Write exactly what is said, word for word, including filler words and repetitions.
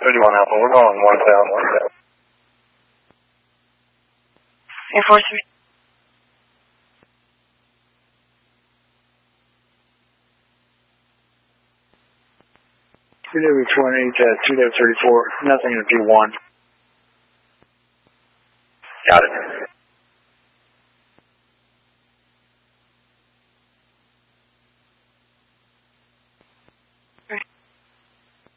fifty-one Alpha, we're going one thousand, one thousand. Air Force three. T W twenty to T W thirty-four, nothing in P one. Got it.